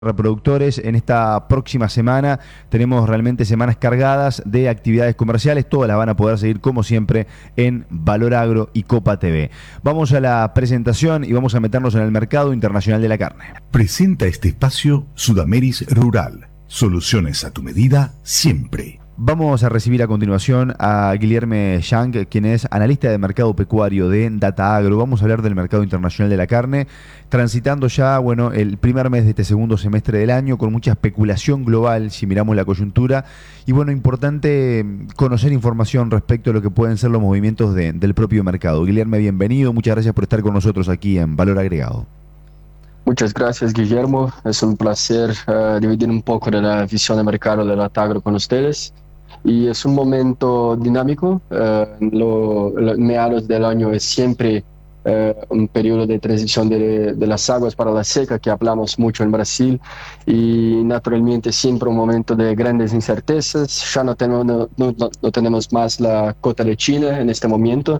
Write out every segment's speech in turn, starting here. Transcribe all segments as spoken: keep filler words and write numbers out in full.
Reproductores. En esta próxima semana tenemos realmente semanas cargadas de actividades comerciales, todas las van a poder seguir como siempre en Valor Agro y Copa T V. Vamos a la presentación y vamos a meternos en el mercado internacional de la carne. Presenta este espacio Sudameris Rural, soluciones a tu medida siempre. Vamos a recibir a continuación a Guilherme Yang, quien es analista de mercado pecuario de Data Agro. Vamos a hablar del mercado internacional de la carne, transitando ya, bueno, el primer mes de este segundo semestre del año, con mucha especulación global, si miramos la coyuntura. Y bueno, importante conocer información respecto a lo que pueden ser los movimientos de, del propio mercado. Guilherme, bienvenido. Muchas gracias por estar con nosotros aquí en Valor Agregado. Muchas gracias, Guillermo. Es un placer uh, dividir un poco de la visión de mercado de Data Agro con ustedes. Y es un momento dinámico. Uh, lo, lo, mediados del año es siempre uh, un periodo de transición de, de las aguas para la seca, que hablamos mucho en Brasil, y naturalmente siempre un momento de grandes incertezas. Ya no tenemos, no, no, no tenemos más la cota de China en este momento,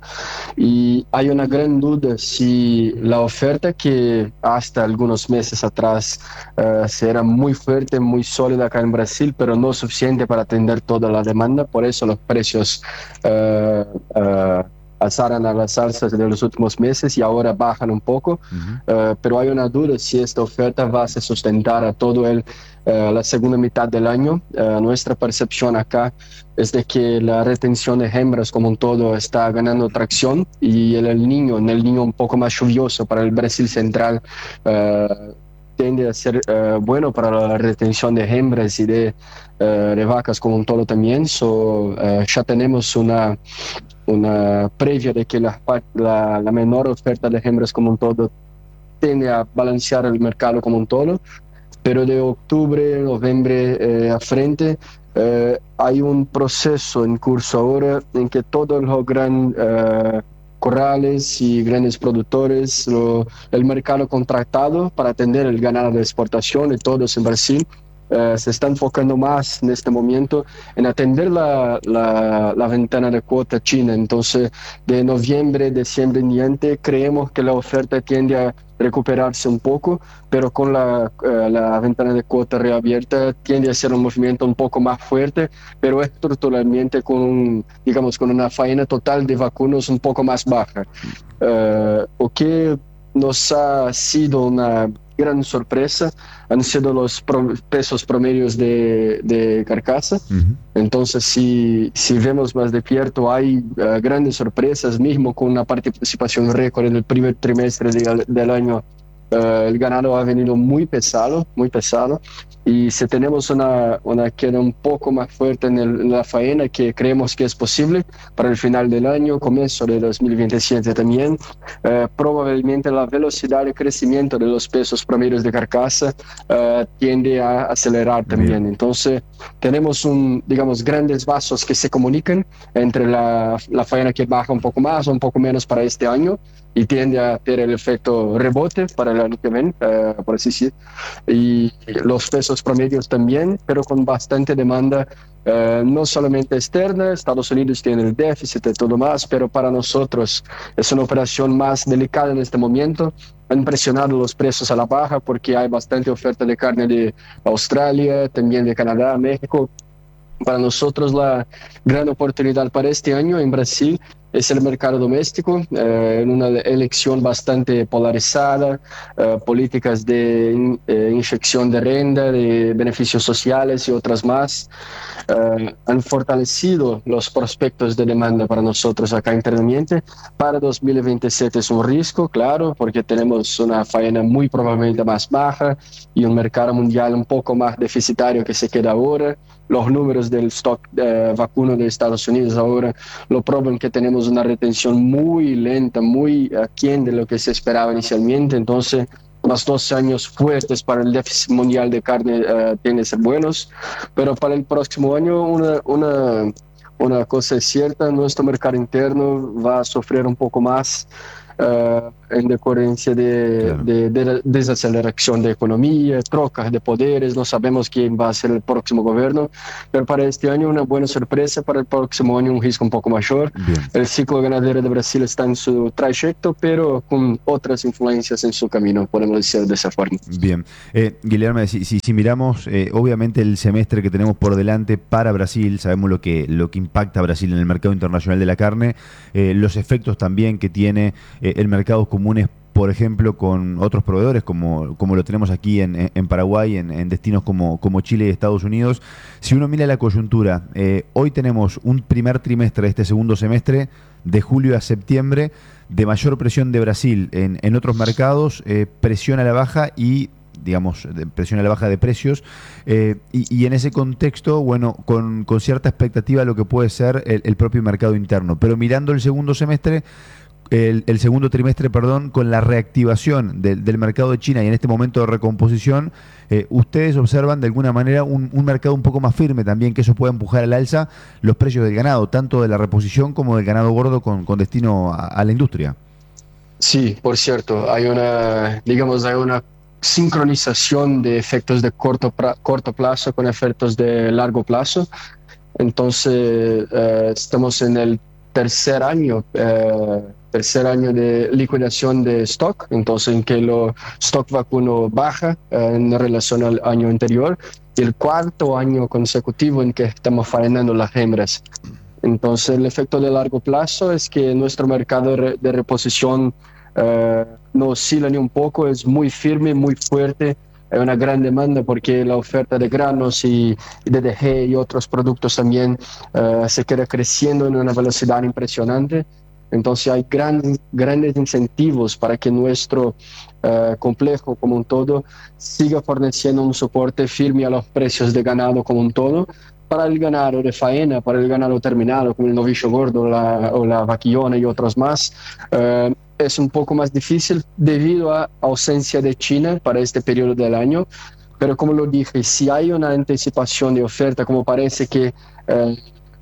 y hay una gran duda si la oferta, que hasta algunos meses atrás uh, era muy fuerte, muy sólida acá en Brasil, pero no suficiente para atender toda la demanda. Por eso los precios uh, uh, alzaron a las alzas de los últimos meses y ahora bajan un poco. Uh-huh. uh, pero hay una duda si esta oferta va a se sustentar a todo el, uh, la segunda mitad del año. Uh, nuestra percepción acá es de que la retención de hembras como un todo está ganando tracción, y el, el niño, en el niño un poco más lluvioso para el Brasil central, uh, tiende a ser uh, bueno para la retención de hembras y de, uh, de vacas como un todo también. So, uh, ya tenemos una, una previa de que la, la, la menor oferta de hembras como un todo tiende a balancear el mercado como un todo, pero de octubre, noviembre eh, a frente eh, hay un proceso en curso ahora en que todos los grandes uh, corrales y grandes productores, lo, el mercado contratado para atender el ganado de exportación y todos en Brasil, uh, se están enfocando más en este momento en atender la, la, la ventana de cuota china. Entonces, de noviembre, diciembre en adelante, creemos que la oferta tiende a recuperarse un poco, pero con la, uh, la ventana de cuota reabierta tiende a ser un movimiento un poco más fuerte, pero estructuralmente con, un, digamos, con una faena total de vacunos un poco más baja. Uh, o que nos ha sido una gran sorpresa han sido los pro, pesos promedios de, de carcasa. Uh-huh. Entonces, si, si vemos más de cierto, hay uh, grandes sorpresas, mismo con una participación récord en el primer trimestre de, del año. Uh, el ganado ha venido muy pesado, muy pesado, y si tenemos una, una queda un poco más fuerte en, el, en la faena, que creemos que es posible para el final del año, comienzo de dos mil veintisiete también, uh, probablemente la velocidad de crecimiento de los pesos promedios de carcasa uh, tiende a acelerar también. Bien. Entonces tenemos un, digamos, grandes vasos que se comunican entre la, la faena que baja un poco más o un poco menos para este año, y tiende a tener el efecto rebote para el año que viene, uh, por así decir, y los pesos promedios también, pero con bastante demanda, uh, no solamente externa. Estados Unidos tiene el déficit y todo más, pero para nosotros es una operación más delicada en este momento. Han presionado los precios a la baja porque hay bastante oferta de carne de Australia, también de Canadá, México. Para nosotros la gran oportunidad para este año en Brasil es el mercado doméstico, eh, en una elección bastante polarizada, eh, políticas de in, eh, inyección de renta, de beneficios sociales y otras más, eh, han fortalecido los prospectos de demanda para nosotros acá internamente. Para dos mil veintisiete es un riesgo, claro, porque tenemos una faena muy probablemente más baja y un mercado mundial un poco más deficitario que se queda ahora. Los números del stock eh, vacuno de Estados Unidos ahora lo prueban, que tenemos una retención muy lenta, muy aquien de lo que se esperaba inicialmente. Entonces, los dos años fuertes para el déficit mundial de carne uh, tienen que ser buenos, pero para el próximo año una, una, una cosa es cierta: nuestro mercado interno va a sufrir un poco más. Uh, en decorrencia de, Claro. de, de desaceleración de economía, trocas de poderes, no sabemos quién va a ser el próximo gobierno, pero para este año una buena sorpresa, para el próximo año un riesgo un poco mayor. Bien. El ciclo ganadero de Brasil está en su trayecto, pero con otras influencias en su camino, podemos decir de esa forma. Bien. Eh, Guilherme, si, si, si miramos, eh, obviamente el semestre que tenemos por delante para Brasil, sabemos lo que, lo que impacta a Brasil en el mercado internacional de la carne, eh, los efectos también que tiene eh, el mercado comunes, por ejemplo, con otros proveedores, como, como lo tenemos aquí en, en Paraguay, en, en destinos como, como Chile y Estados Unidos. Si uno mira la coyuntura, eh, hoy tenemos un primer trimestre de este segundo semestre, de julio a septiembre, de mayor presión de Brasil en, en otros mercados, eh, presión a la baja y digamos, de presión a la baja de precios, eh, y, y en ese contexto, bueno, con, con cierta expectativa a lo que puede ser el, el propio mercado interno. Pero mirando el segundo semestre, el, el segundo trimestre, perdón, con la reactivación del, del mercado de China y en este momento de recomposición, eh, ustedes observan de alguna manera un, un mercado un poco más firme también, que eso puede empujar al alza los precios del ganado, tanto de la reposición como del ganado gordo con, con destino a, a la industria. Sí, por cierto, hay una, digamos, hay una sincronización de efectos de corto, pra, corto plazo con efectos de largo plazo. Entonces, eh, estamos en el tercer año, eh, tercer año de liquidación de stock, entonces en que el stock vacuno baja eh, en relación al año anterior, y el cuarto año consecutivo en que estamos faenando las hembras. Entonces, el efecto de largo plazo es que nuestro mercado de reposición Uh, no oscila ni un poco, es muy firme, muy fuerte, hay una gran demanda porque la oferta de granos y D D G y otros productos también uh, se queda creciendo en una velocidad impresionante. Entonces hay gran, grandes incentivos para que nuestro uh, complejo como un todo siga forneciendo un soporte firme a los precios de ganado como un todo, para el ganado de faena, para el ganado terminado como el novillo gordo la, o la vaquillona y otros más. Uh, es un poco más difícil debido a ausencia de China para este periodo del año, pero como lo dije, si hay una anticipación de oferta, como parece que eh,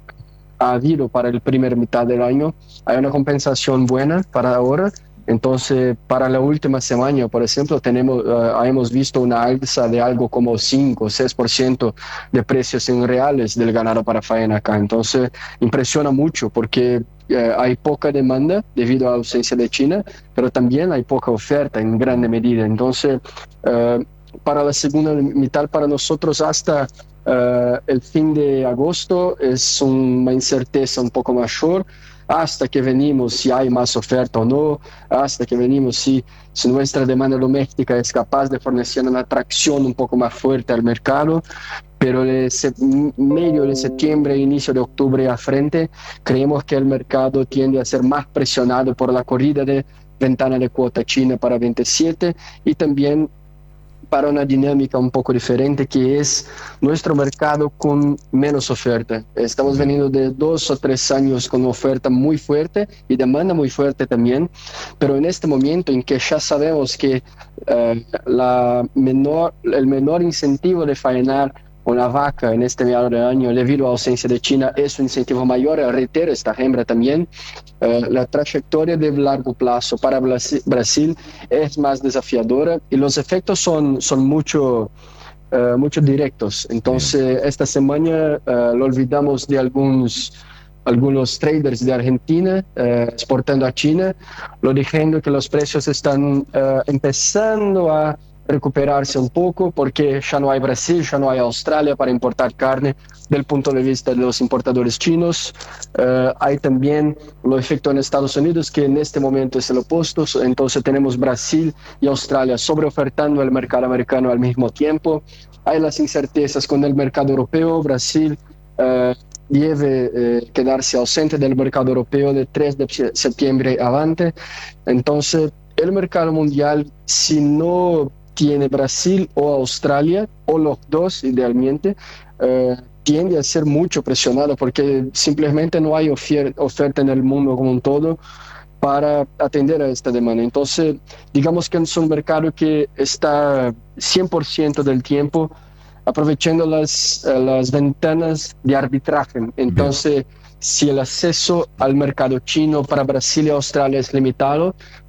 ha habido para el primer mitad del año, hay una compensación buena para ahora. Entonces, para la última semana, por ejemplo, tenemos, uh, hemos visto una alza de algo como cinco o seis por ciento de precios en reales del ganado para faena acá. Entonces, impresiona mucho porque uh, hay poca demanda debido a la ausencia de China, pero también hay poca oferta en grande medida. Entonces, uh, para la segunda mitad, para nosotros hasta uh, el fin de agosto es una incerteza un poco mayor, hasta que venimos si hay más oferta o no, hasta que venimos si, si nuestra demanda doméstica es capaz de fornecer una atracción un poco más fuerte al mercado. Pero de medio de septiembre, inicio de octubre a frente, creemos que el mercado tiende a ser más presionado por la corrida de ventana de cuota China para veintisiete y también para una dinámica un poco diferente, que es nuestro mercado con menos oferta. Estamos veniendo de dos o tres años con oferta muy fuerte y demanda muy fuerte también, pero en este momento en que ya sabemos que uh, la menor, el menor incentivo de faenar una vaca en este medio de año debido a la ausencia de China es un incentivo mayor a retener esta hembra también. Uh, la trayectoria de largo plazo para Brasil es más desafiadora y los efectos son, son mucho, uh, mucho directos. Entonces, esta semana uh, lo olvidamos de algunos, algunos traders de Argentina uh, exportando a China, lo diciendo que los precios están uh, empezando a recuperarse un poco porque ya no hay Brasil, ya no hay Australia para importar carne del punto de vista de los importadores chinos. Uh, hay también lo efecto en Estados Unidos, que en este momento es el opuesto. Entonces tenemos Brasil y Australia sobreofertando el mercado americano al mismo tiempo. Hay las incertezas con el mercado europeo. Brasil uh, debe eh, quedarse ausente del mercado europeo de tres de septiembre avante. Entonces el mercado mundial, si no tiene Brasil o Australia, o los dos idealmente, eh, tiende a ser mucho presionado porque simplemente no hay ofer- oferta en el mundo como un todo para atender a esta demanda. Entonces, digamos que es un mercado que está cien por ciento del tiempo aprovechando las, uh, las ventanas de arbitraje. Entonces, bien, si el acceso al mercado chino para Brasil y Australia es limitado,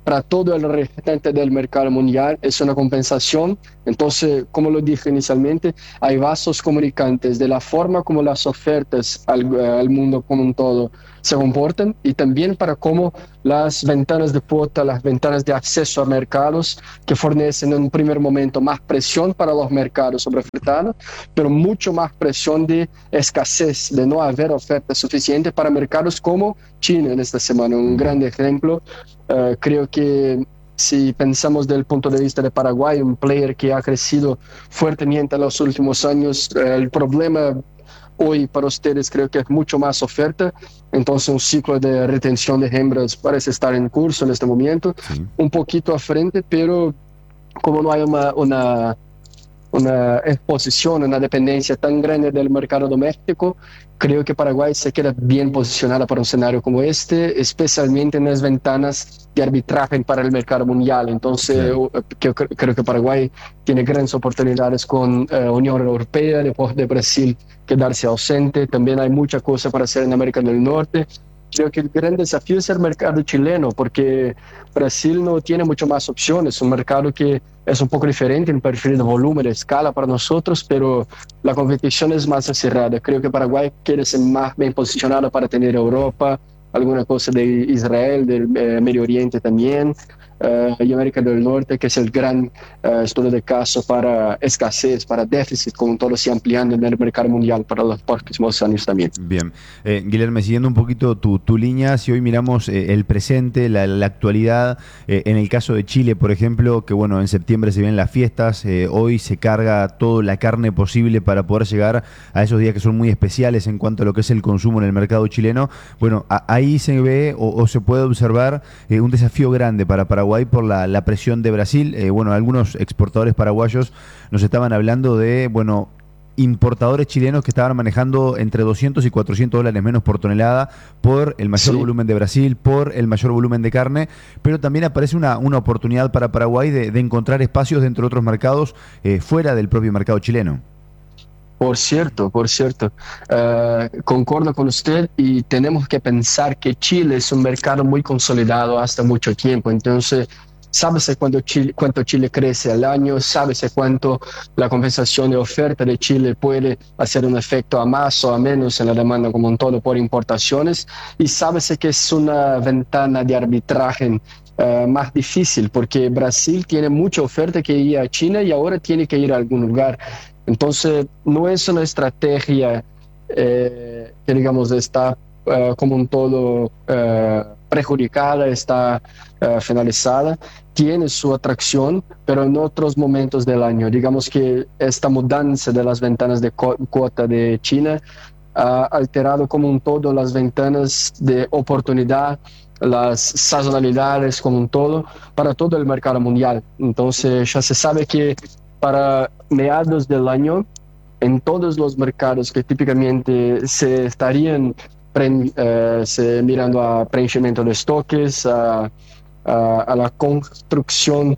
para todo el restante del mercado mundial es una compensación. Entonces, como lo dije inicialmente, hay vasos comunicantes de la forma como las ofertas al, al mundo como un todo se comportan y también para cómo las ventanas de cuota, las ventanas de acceso a mercados que fornecen en un primer momento más presión para los mercados sobreofertados, pero mucho más presión de escasez, de no haber oferta suficiente para mercados como China en esta semana. Un gran ejemplo, uh, creo que si pensamos desde el punto de vista de Paraguay, un player que ha crecido fuertemente en los últimos años, uh, el problema hoy para ustedes creo que es mucho más oferta, entonces un ciclo de retención de hembras parece estar en curso en este momento, sí. Un poquito a frente, pero como no hay una, una, una exposición, una dependencia tan grande del mercado doméstico, creo que Paraguay se queda bien posicionada para un escenario como este, especialmente en las ventanas de arbitraje para el mercado mundial. Entonces, sí. que, creo que Paraguay tiene grandes oportunidades con la uh, Unión Europea, después de Brasil quedarse ausente. También hay mucha cosa para hacer en América del Norte. Creo que el gran desafío es el mercado chileno, porque Brasil no tiene mucho más opciones, un mercado que es un poco diferente en perfil de volumen, de escala para nosotros, pero la competición es más cerrada. Creo que Paraguay quiere ser más bien posicionado para tener Europa, alguna cosa de Israel, del eh, Medio Oriente también, uh, y América del Norte, que es el gran uh, estudio de caso para escasez, para déficit, como todo se ampliando en el mercado mundial para los próximos años también. Bien. Eh, Guilherme, siguiendo un poquito tu, tu línea, si hoy miramos eh, el presente, la, la actualidad, eh, en el caso de Chile, por ejemplo, que bueno, en septiembre se vienen las fiestas, eh, hoy se carga toda la carne posible para poder llegar a esos días que son muy especiales en cuanto a lo que es el consumo en el mercado chileno. Bueno, a, ahí se ve o, o se puede observar eh, un desafío grande para Paraguay por la, la presión de Brasil. Eh, bueno, algunos exportadores paraguayos nos estaban hablando de, bueno, importadores chilenos que estaban manejando entre doscientos y cuatrocientos dólares menos por tonelada por el mayor sí. volumen de Brasil, por el mayor volumen de carne, pero también aparece una, una oportunidad para Paraguay de, de encontrar espacios dentro de otros mercados eh, fuera del propio mercado chileno. Por cierto, por cierto, uh, concordo con usted y tenemos que pensar que Chile es un mercado muy consolidado hasta mucho tiempo, entonces sábese cuánto Chile, cuánto Chile crece al año, sábese cuánto la compensación de oferta de Chile puede hacer un efecto a más o a menos en la demanda como un todo por importaciones, y sábese que es una ventana de arbitraje Uh, más difícil porque Brasil tiene mucha oferta que ir a China y ahora tiene que ir a algún lugar. Entonces no es una estrategia eh, que digamos está uh, como un todo uh, prejudicada, está uh, finalizada, tiene su atracción, pero en otros momentos del año. Digamos que esta mudanza de las ventanas de cuota de China ha alterado como un todo las ventanas de oportunidad, las sazonalidades como un todo para todo el mercado mundial. Entonces ya se sabe que para mediados del año en todos los mercados que típicamente se estarían pre, eh, se mirando a preenchimiento de estoques, a, a, a la construcción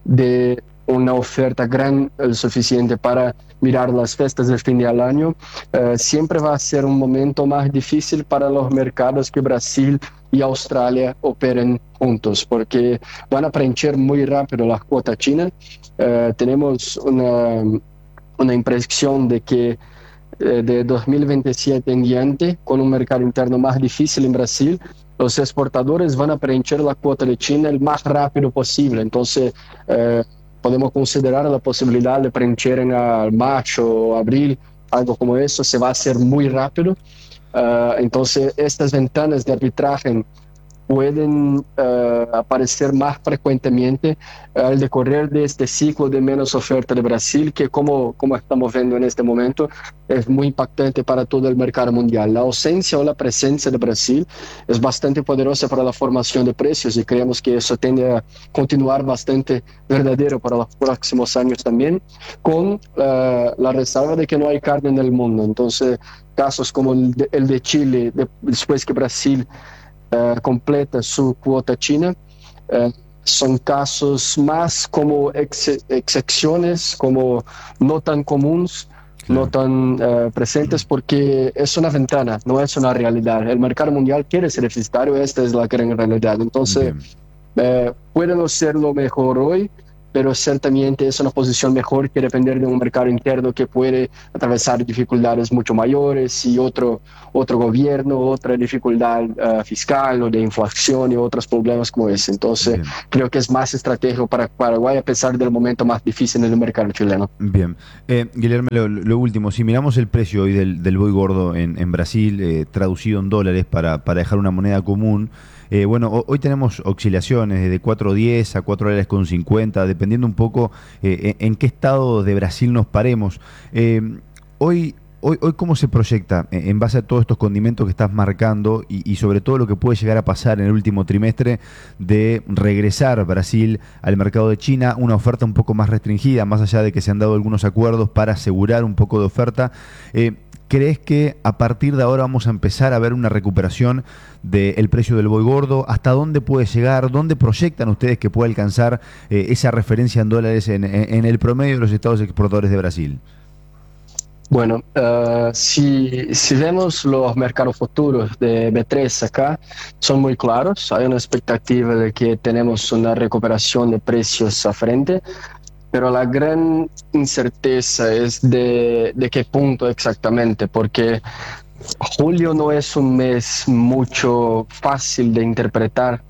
de una oferta gran eh, suficiente para mirar las fiestas del fin del año, eh, siempre va a ser un momento más difícil para los mercados que Brasil y Australia operen juntos, porque van a preencher muy rápido las cuotas chinas. Eh, tenemos una, una impresión de que eh, de dos mil veintisiete en diante, con un mercado interno más difícil en Brasil, los exportadores van a preencher la cuota de China el más rápido posible. Entonces, eh, podemos considerar la posibilidad de preencher en uh, marzo o abril, algo como eso, se va a hacer muy rápido. Uh, entonces, estas ventanas de arbitraje pueden uh, aparecer más frecuentemente uh, al decorrer de este ciclo de menos oferta de Brasil, que como, como estamos viendo en este momento, es muy impactante para todo el mercado mundial. La ausencia o la presencia de Brasil es bastante poderosa para la formación de precios y creemos que eso tiende a continuar bastante verdadero para los próximos años también, con uh, la resalva de que no hay carne en el mundo. Entonces, casos como el de, el de Chile, de, después que Brasil Uh, completa su cuota china, uh, son casos más como ex excepciones, como no tan comunes, claro. no tan uh, presentes, porque es una ventana, no es una realidad. El mercado mundial quiere ser deficitario, esta es la gran realidad. Entonces, Bien. Eh, puede no ser lo mejor hoy, pero ciertamente es una posición mejor que depender de un mercado interno que puede atravesar dificultades mucho mayores y otro, otro gobierno, otra dificultad uh, fiscal o de inflación y otros problemas como ese. Entonces, Bien. creo que es más estratégico para Paraguay a pesar del momento más difícil en el mercado chileno. Bien. Eh, Guillermo, lo, lo último, si miramos el precio hoy del, del boi gordo en, en Brasil, eh, traducido en dólares para, para dejar una moneda común, eh, bueno, hoy tenemos oscilaciones de cuatro diez a cuatro dólares con cincuenta, dependiendo un poco eh, en, en qué estado de Brasil nos paremos. Eh, hoy, hoy, hoy, ¿cómo se proyecta en base a todos estos condimentos que estás marcando y, y sobre todo lo que puede llegar a pasar en el último trimestre de regresar Brasil al mercado de China, una oferta un poco más restringida, más allá de que se han dado algunos acuerdos para asegurar un poco de oferta? Eh, ¿Crees que a partir de ahora vamos a empezar a ver una recuperación del precio del boi gordo? ¿Hasta dónde puede llegar? ¿Dónde proyectan ustedes que puede alcanzar eh, esa referencia en dólares en, en, en el promedio de los estados exportadores de Brasil? Bueno, uh, si, si vemos los mercados futuros de B tres acá, son muy claros. Hay una expectativa de que tenemos una recuperación de precios a frente, pero la gran incerteza es de, de qué punto exactamente, porque julio no es un mes mucho fácil de interpretar,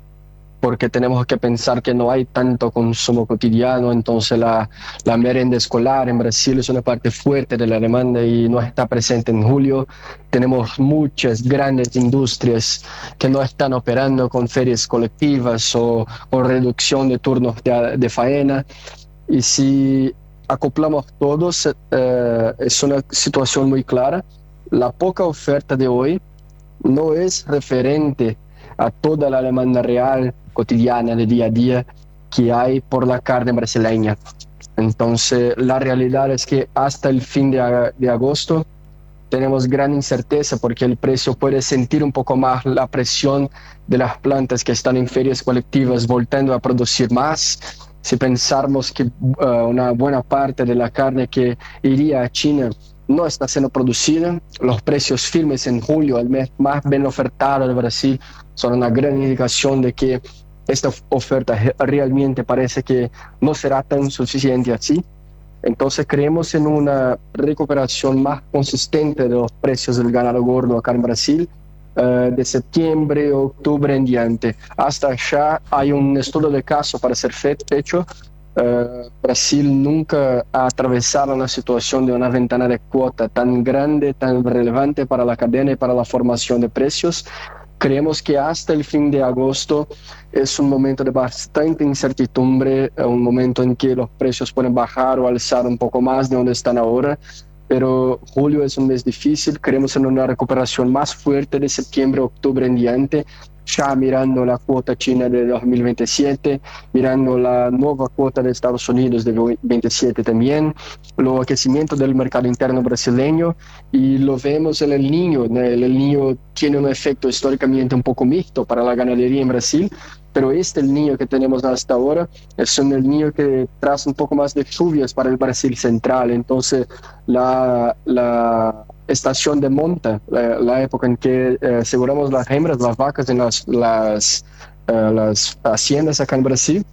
porque tenemos que pensar que no hay tanto consumo cotidiano, entonces la, la merienda escolar en Brasil es una parte fuerte de la demanda y no está presente en julio. Tenemos muchas grandes industrias que no están operando con ferias colectivas o con reducción de turnos de, de faena. Y si acoplamos todos, eh, es una situación muy clara. La poca oferta de hoy no es referente a toda la demanda real, cotidiana, de día a día que hay por la carne brasileña. Entonces, la realidad es que hasta el fin de, de agosto tenemos gran incerteza porque el precio puede sentir un poco más la presión de las plantas que están en ferias colectivas voltando a producir más. Si pensamos que uh, una buena parte de la carne que iría a China no está siendo producida, los precios firmes en julio, el mes más bien ofertado de Brasil, son una gran indicación de que esta oferta realmente parece que no será tan suficiente así. Entonces creemos en una recuperación más consistente de los precios del ganado gordo acá en Brasil, uh, de septiembre, octubre en diante. Hasta allá hay un estudio de caso para ser hecho. Uh, Brasil nunca ha atravesado una situación de una ventana de cuota tan grande, tan relevante para la cadena y para la formación de precios. Creemos que hasta el fin de agosto es un momento de bastante incertidumbre, un momento en que los precios pueden bajar o alzar un poco más de donde están ahora, pero julio es un mes difícil. Creemos en una recuperación más fuerte de septiembre, octubre en diante, ya mirando la cuota china de dos mil veintisiete, mirando la nueva cuota de Estados Unidos de dos mil veintisiete también, el aquecimiento del mercado interno brasileño, y lo vemos en el Niño. El El Niño tiene un efecto históricamente un poco mixto para la ganadería en Brasil, pero este El Niño que tenemos hasta ahora es un El Niño que trae un poco más de lluvias para el Brasil central. Entonces la, la estación de monta, la, la época en que eh, aseguramos las hembras, las vacas en las, las, uh, las haciendas acá en Brasil,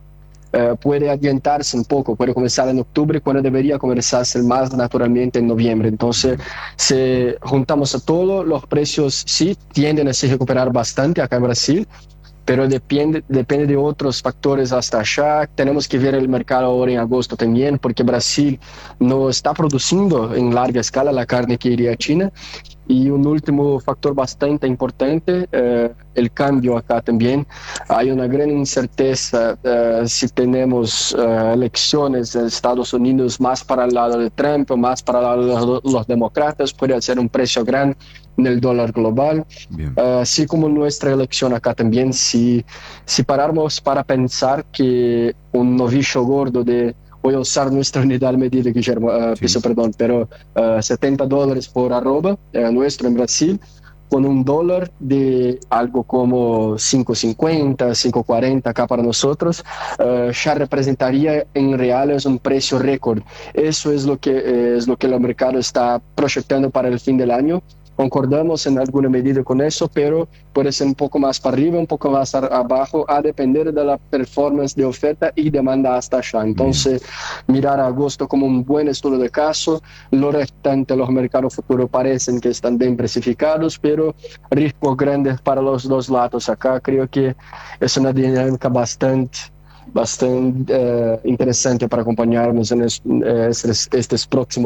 uh, puede adiantarse un poco, puede comenzar en octubre cuando debería comenzarse más naturalmente en noviembre. Entonces, si juntamos a todo, los precios sí tienden a se recuperar bastante acá en Brasil, pero depende, depende de otros factores hasta allá. Tenemos que ver el mercado ahora en agosto también, porque Brasil no está produciendo en larga escala la carne que iría a China. Y un último factor bastante importante, eh, el cambio acá también. Hay una gran incerteza eh, si tenemos eh, elecciones en Estados Unidos más para el lado de Trump o más para el lado de los, los demócratas, puede hacer un precio grande en el dólar global. Uh, así como nuestra elección acá también, si, si paramos para pensar que un novillo gordo de, voy a usar nuestra unidad de medida, Guillermo, uh, sí. piso, perdón, pero uh, setenta dólares por arroba, uh, nuestro en Brasil, con un dólar de algo como cinco cincuenta, cinco cuarenta acá para nosotros, uh, ya representaría en reales un precio récord. Eso es lo que, eh, es lo que el mercado está proyectando para el fin del año. concordamos en alguna medida con eso, pero puede ser un poco más para arriba, un poco más abajo, a depender de la performance de oferta y demanda hasta allá. Entonces, bien, mirar a agosto como un buen estudio de caso. Lo restante, los mercados futuros parecen que están bien precificados, pero riesgos grandes para los dos lados. Acá creo que es una dinámica bastante bastante eh, interesante para acompañarnos en es, eh, estes, estes próximos